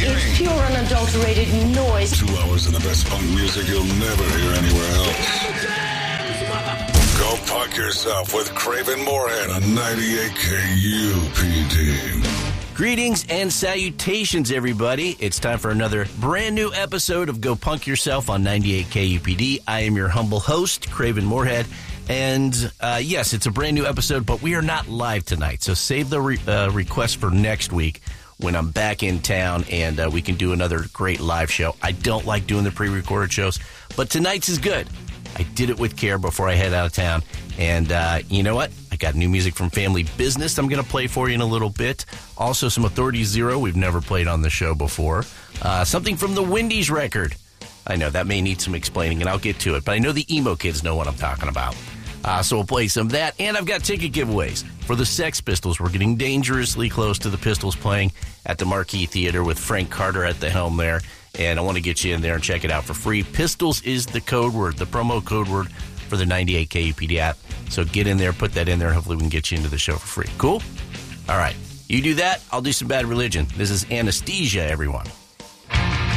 It's pure unadulterated noise. 2 hours of the best punk music you'll never hear anywhere else. Go Puck Yourself with Craven Moorhead on 98 KUPD. Greetings and salutations, everybody. It's time for another brand new episode of Go Punk Yourself on 98 KUPD. I am your humble host, Craven Moorhead. And yes, it's a brand new episode, but we are not live tonight. So save the request for next week when I'm back in town and we can do another great live show. I don't like doing the pre-recorded shows, but tonight's is good. I did it with care before I head out of town. And you know what? I got new music from Family Business I'm going to play for you in a little bit. Also, some Authority Zero we've never played on the show before. Something from the Windies record. I know that may need some explaining, and I'll get to it. But I know the emo kids know what I'm talking about. So we'll play some of that. And I've got ticket giveaways for the Sex Pistols. We're getting dangerously close to the Pistols playing at the Marquee Theater with Frank Carter at the helm there. And I want to get you in there and check it out for free. Pistols is the code word, the promo code word for the 98 KUPD app. So get in there, put that in there, and hopefully we can get you into the show for free. Cool? All right. You do that, I'll do some Bad Religion. This is Anesthesia, everyone.